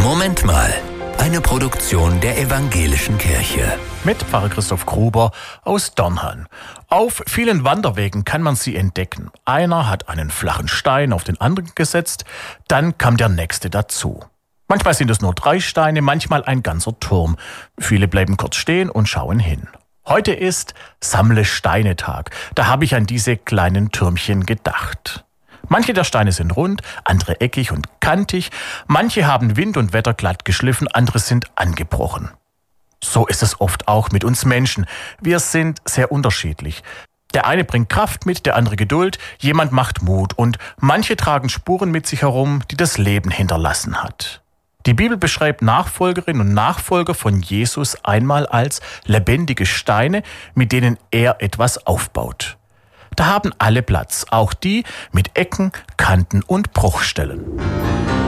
Moment mal, eine Produktion der Evangelischen Kirche. Mit Pfarrer Christoph Gruber aus Dornhan. Auf vielen Wanderwegen kann man sie entdecken. Einer hat einen flachen Stein auf den anderen gesetzt, dann kam der nächste dazu. Manchmal sind es nur 3 Steine, manchmal ein ganzer Turm. Viele bleiben kurz stehen und schauen hin. Heute ist Sammle-Steine-Tag. Da habe ich an diese kleinen Türmchen gedacht. Manche der Steine sind rund, andere eckig und kantig. Manche haben Wind und Wetter glatt geschliffen, andere sind angebrochen. So ist es oft auch mit uns Menschen. Wir sind sehr unterschiedlich. Der eine bringt Kraft mit, der andere Geduld, jemand macht Mut und manche tragen Spuren mit sich herum, die das Leben hinterlassen hat. Die Bibel beschreibt Nachfolgerinnen und Nachfolger von Jesus einmal als lebendige Steine, mit denen er etwas aufbaut. Da haben alle Platz, auch die mit Ecken, Kanten und Bruchstellen.